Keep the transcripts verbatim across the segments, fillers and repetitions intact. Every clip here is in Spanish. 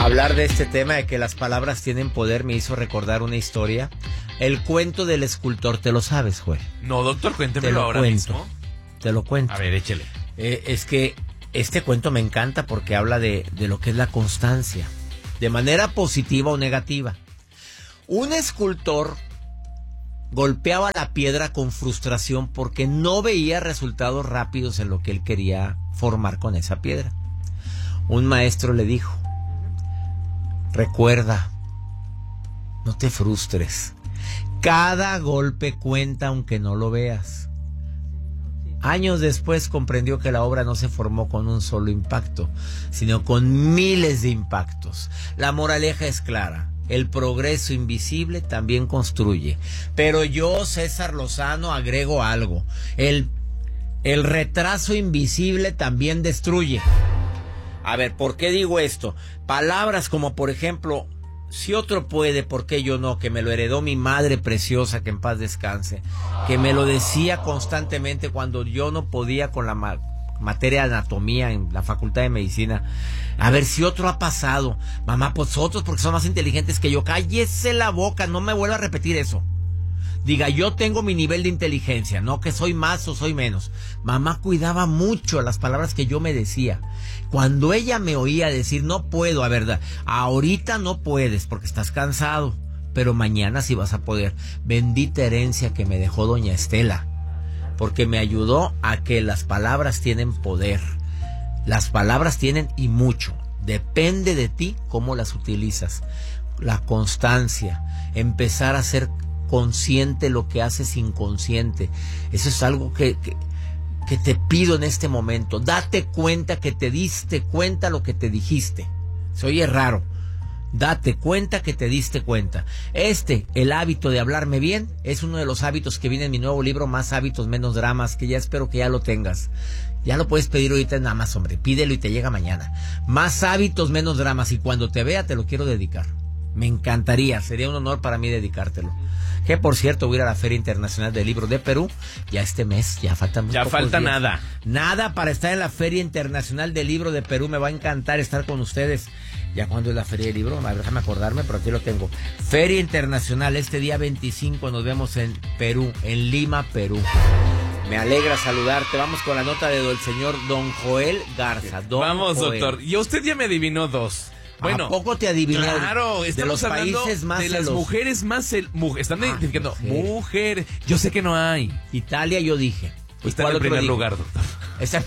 Hablar de este tema de que las palabras tienen poder me hizo recordar una historia. El cuento del escultor, ¿te lo sabes, Joel? No, doctor, cuéntemelo Te lo ahora cuento. mismo. Te lo cuento. A ver, échele. Eh, es que este cuento me encanta porque habla de, de lo que es la constancia, de manera positiva o negativa. Un escultor golpeaba la piedra con frustración porque no veía resultados rápidos en lo que él quería formar con esa piedra. Un maestro le dijo: recuerda, no te frustres. Cada golpe cuenta aunque no lo veas. Años después comprendió que la obra no se formó con un solo impacto, sino con miles de impactos. La moraleja es clara: el progreso invisible también construye. Pero yo, César Lozano, agrego algo. El, el retraso invisible también destruye. A ver, ¿por qué digo esto? Palabras como, por ejemplo, si otro puede, ¿por qué yo no? Que me lo heredó mi madre preciosa, que en paz descanse, que me lo decía constantemente cuando yo no podía con la ma- materia de anatomía en la Facultad de Medicina. A ver, si otro ha pasado. Mamá, pues otros porque son más inteligentes que yo. Cállese la boca, no me vuelva a repetir eso. Diga, yo tengo mi nivel de inteligencia, no que soy más o soy menos. Mamá cuidaba mucho las palabras que yo me decía. Cuando ella me oía decir, no puedo, a verdad, ahorita no puedes porque estás cansado, pero mañana sí vas a poder. Bendita herencia que me dejó doña Estela, porque me ayudó a que las palabras tienen poder. Las palabras tienen y mucho. Depende de ti cómo las utilizas. La constancia, empezar a ser consciente lo que haces inconsciente. Eso es algo que, que, que te pido en este momento. Date cuenta que te diste cuenta lo que te dijiste. Se oye raro. Date cuenta que te diste cuenta. Este, el hábito de hablarme bien, es uno de los hábitos que viene en mi nuevo libro, Más hábitos, menos dramas, que ya espero que ya lo tengas. Ya lo puedes pedir ahorita en Amazon, hombre. Pídelo y te llega mañana. Más hábitos, menos dramas. Y cuando te vea te lo quiero dedicar. Me encantaría, sería un honor para mí dedicártelo. Que por cierto, voy a ir a la Feria Internacional del Libro de Perú ya este mes, ya falta muy Ya pocos falta días. nada. Nada para estar en la Feria Internacional del Libro de Perú. Me va a encantar estar con ustedes. ¿Ya cuándo es la Feria del Libro? A ver, déjame acordarme, pero aquí lo tengo. Feria Internacional, este día veinticinco nos vemos en Perú, en Lima, Perú. Me alegra saludarte. Vamos con la nota de del señor Don Joel Garza. Don Vamos, Joel. doctor. Y usted ya me adivinó dos. Bueno, ¿a poco te adiviné? Claro, de los países más de las celosos. mujeres más cel- mu- están Ah, identificando mujer. mujeres. Yo sé que no hay. Italia, yo dije. ¿Y Está en cuál el otro primer dije? lugar, doctor. Esa-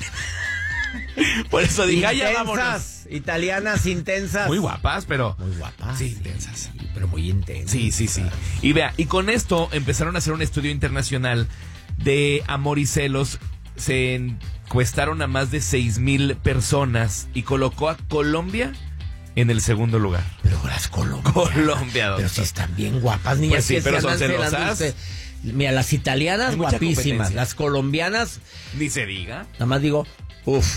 Por eso dije, "Ay, ya vámonos". Intensas, italianas intensas. Muy guapas, pero Muy guapas. sí, intensas. Sí, pero muy intensas. Sí, sí, sí. Y vea, y con esto empezaron a hacer un estudio internacional de amor y celos. Se encuestaron a más de seis mil personas y colocó a Colombia en el segundo lugar. Pero las colombianas. Colombia, doctor. Pero si están bien guapas, niñas. Pues sí, que pero se son andan celosas. celando usted. Mira, las italianas Hay mucha guapísimas. competencia. Las colombianas, Ni se diga. nada más digo, uff.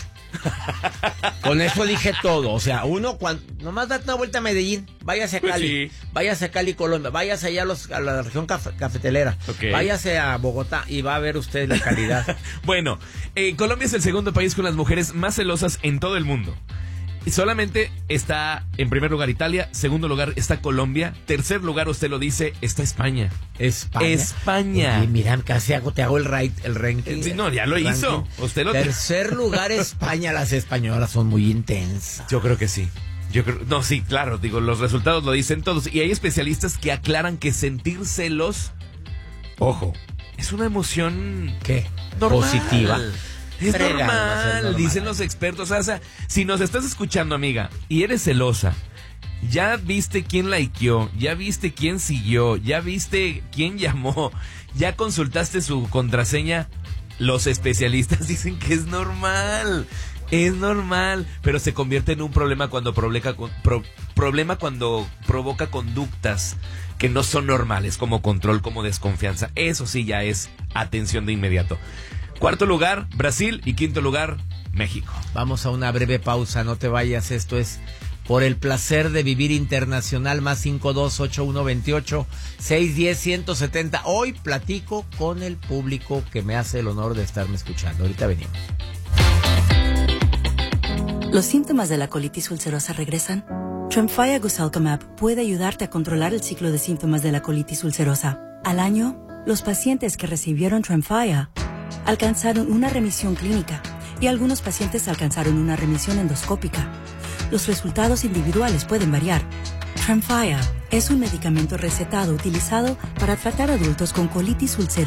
Con eso dije todo. O sea, uno cuando nomás date una vuelta a Medellín, váyase a Pues Cali, sí. váyase a Cali, Colombia, váyase allá a, los, a la región caf- cafetelera, Ok. váyase a Bogotá y va a ver usted la calidad. Bueno, eh, Colombia es el segundo país con las mujeres más celosas en todo el mundo. Y solamente está en primer lugar Italia, segundo lugar está Colombia, tercer lugar, usted lo dice, está España. España. España. Oye, mira, casi hago, te hago el, right, el ranking. Sí, no, ya lo ranking. hizo. Usted lo Tercer lugar España, las españolas son muy intensas. Yo creo que sí. Yo creo, no, sí, claro, digo, los resultados lo dicen todos. Y hay especialistas que aclaran que sentir celos, ojo, es una emoción ¿Qué? normal. Positiva. Es Fregado, va a ser normal, normal. dicen los expertos. O sea, si nos estás escuchando, amiga, y eres celosa, ya viste quién likeó, ya viste quién siguió, ya viste quién llamó, ya consultaste su contraseña, los especialistas dicen que es normal. Es normal, pero se convierte en un problema cuando provoca, pro, problema cuando provoca conductas que no son normales, como control, como desconfianza. Eso sí ya es atención de inmediato. Cuarto lugar, Brasil, y quinto lugar, México. Vamos a una breve pausa, no te vayas. Esto es Por el Placer de Vivir Internacional, más cinco dos ocho uno dos ocho seis uno cero uno siete cero. Hoy platico con el público que me hace el honor de estarme escuchando. Ahorita venimos. Los síntomas de la colitis ulcerosa regresan Tremfya Guselkumab puede ayudarte a controlar el ciclo de síntomas de la colitis ulcerosa. Al año, los pacientes que recibieron Tremfya alcanzaron una remisión clínica y algunos pacientes alcanzaron una remisión endoscópica. Los resultados individuales pueden variar. Tremfya es un medicamento recetado utilizado para tratar adultos con colitis ulcerosa.